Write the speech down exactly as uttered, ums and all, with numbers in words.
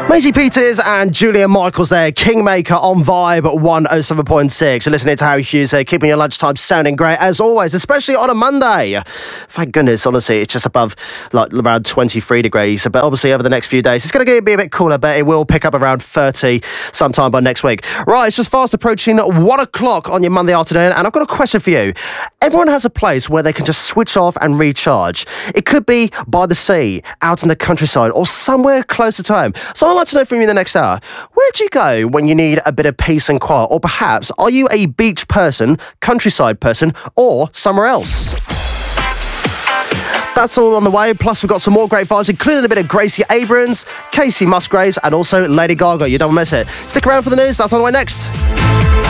Maisie Peters and Julia Michaels there, Kingmaker on Vibe one oh seven point six. You're listening to Harry Hughes here, keeping your lunchtime sounding great as always, especially on a Monday. Thank goodness, honestly, it's just above like around twenty-three degrees. But obviously over the next few days, it's going to be a bit cooler, but it will pick up around thirty sometime by next week. Right, it's just fast approaching one o'clock on your Monday afternoon, and I've got a question for you. Everyone has a place where they can just switch off and recharge. It could be by the sea, out in the countryside, or somewhere closer to home. So I'd like to know from you in the next hour, where do you go when you need a bit of peace and quiet? Or perhaps, are you a beach person, countryside person, or somewhere else? That's all on the way, plus we've got some more great vibes, including a bit of Gracie Abrams, Casey Musgraves, and also Lady Gaga. You don't miss it. Stick around for the news, that's on the way next.